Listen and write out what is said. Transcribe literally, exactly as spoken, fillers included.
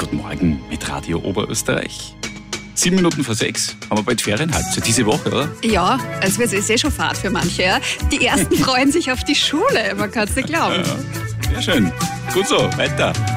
Guten Morgen mit Radio Oberösterreich. Sieben Minuten vor sechs, haben wir bald Ferienhalbzeit diese Woche, oder? Ja, es wird eh schon Fahrt für manche. Ja? Die Ersten freuen sich auf die Schule, man kann es nicht glauben. Ja, sehr schön. Gut so, weiter.